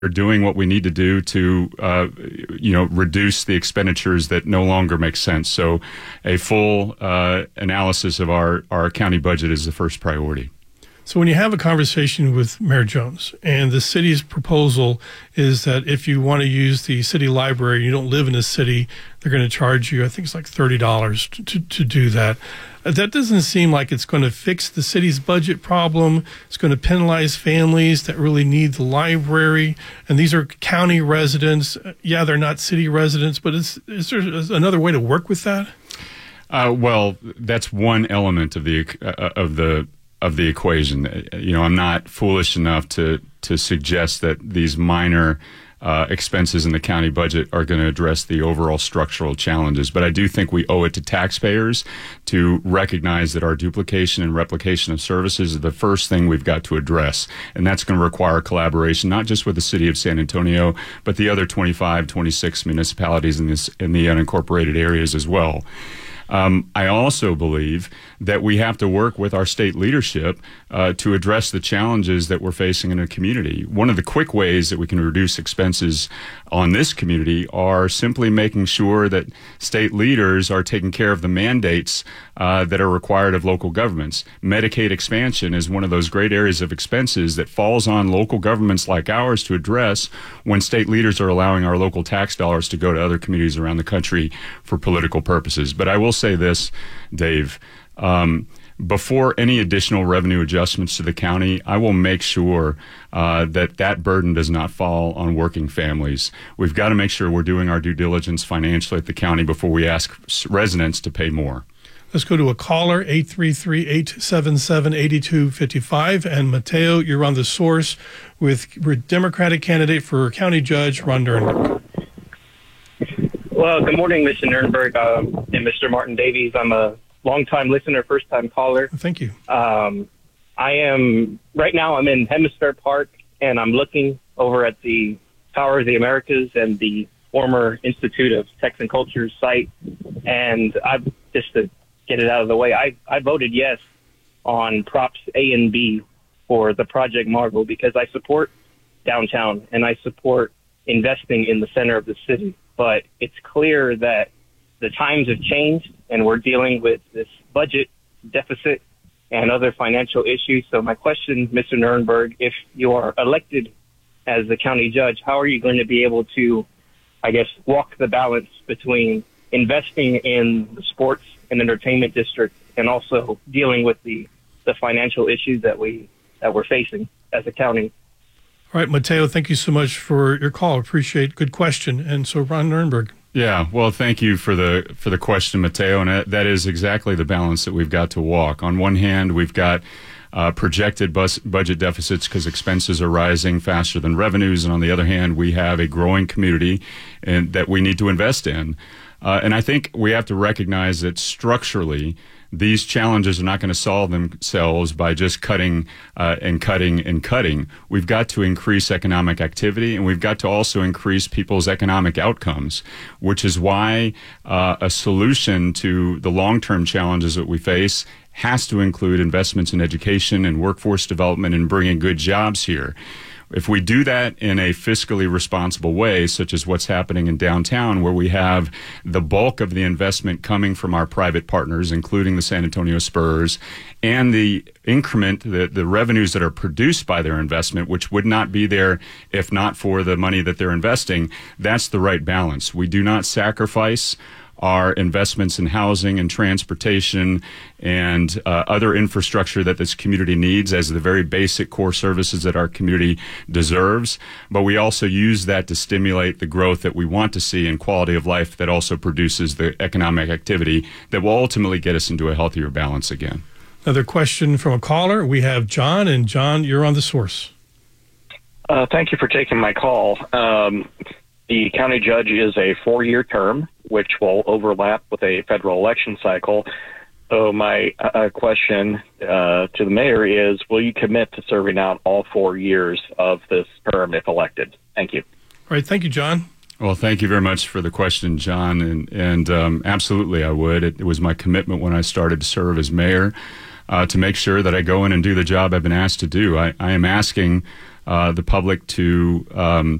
doing what we need to do to, reduce the expenditures that no longer make sense. So a full analysis of our county budget is the first priority. So when you have a conversation with Mayor Jones and the city's proposal is that if you want to use the city library, you don't live in the city, they're going to charge you, I think it's like $30 to do that. That doesn't seem like it's going to fix the city's budget problem. It's going to penalize families that really need the library. And these are county residents. Yeah, they're not city residents, but is there another way to work with that? Well, that's one element of the equation. I'm not foolish enough to suggest that these minor expenses in the county budget are going to address the overall structural challenges. But I do think we owe it to taxpayers to recognize that our duplication and replication of services is the first thing we've got to address. And that's going to require collaboration, not just with the city of San Antonio, but the other 25, 26 municipalities in the unincorporated areas as well. I also believe that we have to work with our state leadership to address the challenges that we're facing in a community. One of the quick ways that we can reduce expenses on this community are simply making sure that state leaders are taking care of the mandates that are required of local governments. Medicaid expansion is one of those great areas of expenses that falls on local governments like ours to address when state leaders are allowing our local tax dollars to go to other communities around the country for political purposes. But I will say this, Dave, before any additional revenue adjustments to the county, I will make sure that burden does not fall on working families. We've got to make sure we're doing our due diligence financially at the county before we ask residents to pay more. Let's go to a caller, 833-877-8255. And Mateo, you're on The Source with Democratic candidate for county judge, Ron Nirenberg. Well, good morning, Mr. Nirenberg and Mr. Martin Davies. I'm a long-time listener, first-time caller. Thank you. I'm in Hemisphere Park, and I'm looking over at the Tower of the Americas and the former Institute of Texan Culture site. And just to get it out of the way, I voted yes on Props A and B for the Project Marvel because I support downtown and I support investing in the center of the city. But it's clear that the times have changed and we're dealing with this budget deficit and other financial issues. So my question, Mr. Nirenberg, if you are elected as the county judge, how are you going to be able to, walk the balance between investing in the sports and entertainment district and also dealing with the financial issues that we're facing as a county? All right, Mateo, thank you so much for your call. Appreciate good question. And so Ron Nirenberg. Yeah, well, thank you for the question, Mateo. And that is exactly the balance that we've got to walk. On one hand, we've got projected budget deficits because expenses are rising faster than revenues. And on the other hand, we have a growing community that we need to invest in. And I think we have to recognize that structurally, these challenges are not going to solve themselves by just cutting and cutting and cutting. We've got to increase economic activity, and we've got to also increase people's economic outcomes, which is why a solution to the long-term challenges that we face has to include investments in education and workforce development and bringing good jobs here. If we do that in a fiscally responsible way, such as what's happening in downtown, where we have the bulk of the investment coming from our private partners, including the San Antonio Spurs, and the increment, the revenues that are produced by their investment, which would not be there if not for the money that they're investing, that's the right balance. We do not sacrifice our investments in housing and transportation and other infrastructure that this community needs as the very basic core services that our community deserves. But we also use that to stimulate the growth that we want to see in quality of life that also produces the economic activity that will ultimately get us into a healthier balance again. Another question from a caller. We have John, and John, you're on The Source. Thank you for taking my call. The county judge is a 4-year term, which will overlap with a federal election cycle. So my question to the mayor is, will you commit to serving out all 4 years of this term if elected? Thank you. All right. Thank you, John. Well, thank you very much for the question, John. And absolutely, I would. It was my commitment when I started to serve as mayor to make sure that I go in and do the job I've been asked to do. I am asking the public to